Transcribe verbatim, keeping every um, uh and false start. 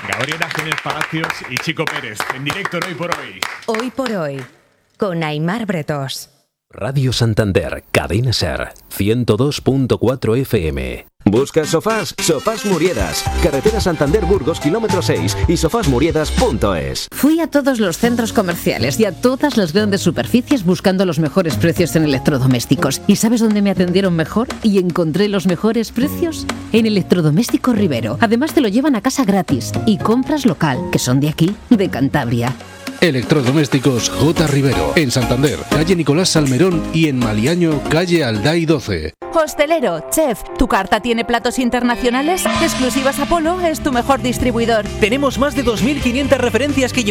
Gabriela Jiménez Palacios y Chico Pérez, en directo en Hoy por Hoy. Hoy por Hoy, con Aimar Bretós. Radio Santander, Cadena Ser, ciento dos punto cuatro F M. ¿Buscas sofás? Sofás Muriedas. Carretera Santander-Burgos, kilómetro seis y sofás muriedas punto es. Fui a todos los centros comerciales y a todas las grandes superficies buscando los mejores precios en electrodomésticos. ¿Y sabes dónde me atendieron mejor y encontré los mejores precios? En Electrodoméstico Rivero. Además te lo llevan a casa gratis. Y compras local, que son de aquí, de Cantabria. Electrodomésticos J. Rivero, en Santander, calle Nicolás Salmerón, y en Maliaño, calle Alday doce. Hostelero, chef, ¿tu carta tiene platos internacionales? Exclusivas Apolo es tu mejor distribuidor. Tenemos más de dos mil quinientas referencias que